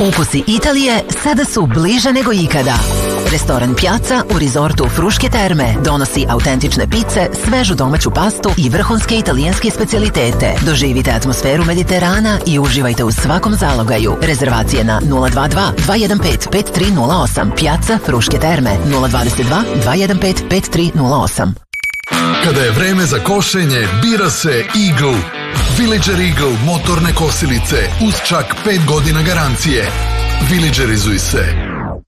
Ukusi Italije sada su bliže nego ikada. Restoran Piazza u rizortu Fruške terme donosi autentične pice, svežu domaću pastu i vrhunske italijanske specijalitete. Doživite atmosferu Mediterana i uživajte u svakom zalogaju. Rezervacije na 022 215 5308. Piazza Fruške terme 022 215 5308. Kada je vreme za košenje, bira se Eagle. Villager Eagle motorne kosilice uz čak 5 godina garancije. Villagerizuj se.